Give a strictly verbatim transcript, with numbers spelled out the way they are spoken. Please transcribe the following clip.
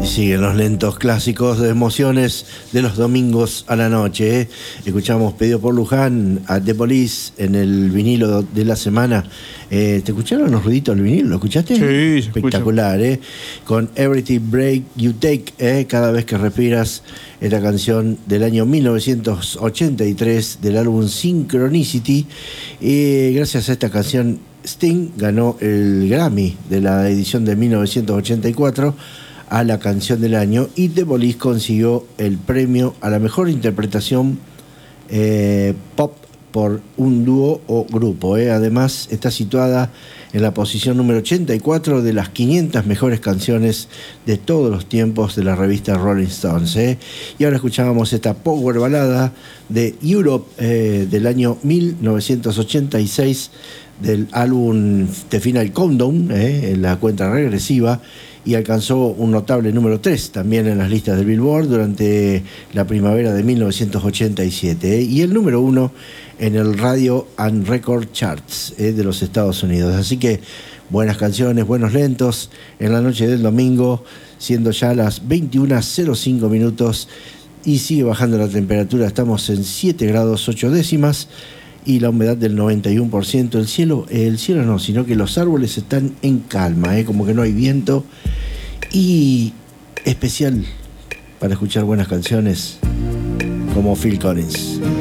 Siguen los lentos clásicos de emociones de los domingos a la noche. ¿eh? Escuchamos Pedido por Luján a The Police en el vinilo de la semana. Eh, ¿Te escucharon los ruiditos del vinilo? ¿Lo escuchaste? Sí, espectacular, ¿eh? Con Every Break You Take, ¿eh? Cada vez que respiras, esta canción del año mil novecientos ochenta y tres del álbum Synchronicity. Y gracias a esta canción, Sting ganó el Grammy de la edición de mil novecientos ochenta y cuatro a la canción del año, y The Police consiguió el premio a la mejor interpretación eh, pop por un dúo o grupo. Eh. Además, está situada en la posición número ochenta y cuatro de las quinientas mejores canciones de todos los tiempos de la revista Rolling Stones. Eh. Y ahora escuchábamos esta power balada de Europe eh, del año mil novecientos ochenta y seis, del álbum The Final Countdown, eh, en la cuenta regresiva, y alcanzó un notable número tres también en las listas del Billboard durante la primavera de mil novecientos ochenta y siete, eh, y el número uno en el Radio and Record Charts eh, de los Estados Unidos. Así que buenas canciones, buenos lentos en la noche del domingo, siendo ya las veintiuna cero cinco minutos y sigue bajando la temperatura. Estamos en siete grados ocho décimas y la humedad del noventa y uno por ciento. El cielo, el cielo no, sino que los árboles están en calma, ¿eh? Como que no hay viento. Y especial para escuchar buenas canciones como Phil Collins.